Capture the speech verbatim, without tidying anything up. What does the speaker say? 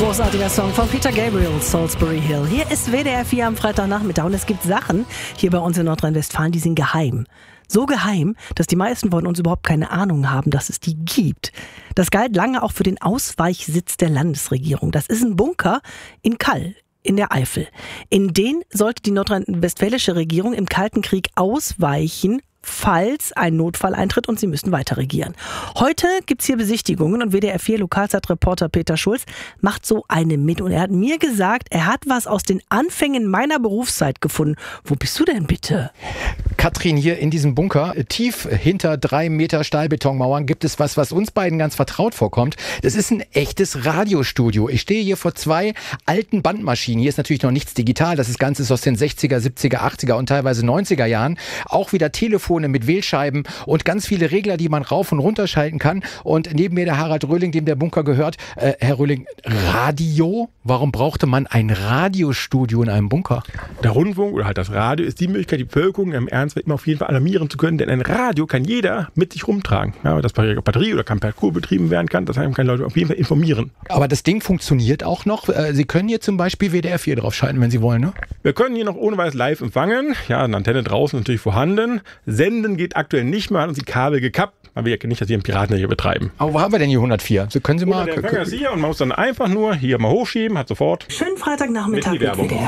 Großartiger Song von Peter Gabriel, Salisbury Hill. Hier ist W D R vier am Freitagnachmittag und es gibt Sachen hier bei uns in Nordrhein-Westfalen, die sind geheim. So geheim, dass die meisten von uns überhaupt keine Ahnung haben, dass es die gibt. Das galt lange auch für den Ausweichsitz der Landesregierung. Das ist ein Bunker in Kall in der Eifel. In den sollte die nordrhein-westfälische Regierung im Kalten Krieg ausweichen, falls ein Notfall eintritt und sie müssen weiter regieren. Heute gibt's hier Besichtigungen und W D R vier Lokalzeitreporter Peter Schulz macht so eine mit. Und er hat mir gesagt, er hat was aus den Anfängen meiner Berufszeit gefunden. Wo bist du denn bitte? Katrin, hier in diesem Bunker, tief hinter drei Meter Stahlbetonmauern, gibt es was, was uns beiden ganz vertraut vorkommt. Das ist ein echtes Radiostudio. Ich stehe hier vor zwei alten Bandmaschinen. Hier ist natürlich noch nichts digital. Das Ganze ist aus den sechziger, siebziger, achtziger und teilweise neunziger Jahren. Auch wieder Telefone mit Wählscheiben und ganz viele Regler, die man rauf und runter schalten kann. Und neben mir der Harald Röhling, dem der Bunker gehört. Äh, Herr Röhling, Radio? Warum brauchte man ein Radiostudio in einem Bunker? Der Rundfunk oder halt das Radio ist die Möglichkeit, die Bevölkerung im Ernst immer auf jeden Fall alarmieren zu können, denn ein Radio kann jeder mit sich rumtragen. Ja, das per Batterie oder kann per Akku betrieben werden kann, das heißt, man kann Leute auf jeden Fall informieren. Aber das Ding funktioniert auch noch. Sie können hier zum Beispiel W D R vier draufschalten, wenn Sie wollen, ne? Wir können hier noch ohne weiteres live empfangen. Ja, eine Antenne draußen natürlich vorhanden. Senden geht aktuell nicht mehr, hat uns die Kabel gekappt. Man will ja nicht, dass wir einen Piraten hier betreiben. Aber wo haben wir denn hier hundertvier? So können Sie mal... Der Empfänger ist hier und man muss dann einfach nur hier mal hochschieben, hat sofort... Schönen Freitagnachmittag mit die Werbung. Mit W D R.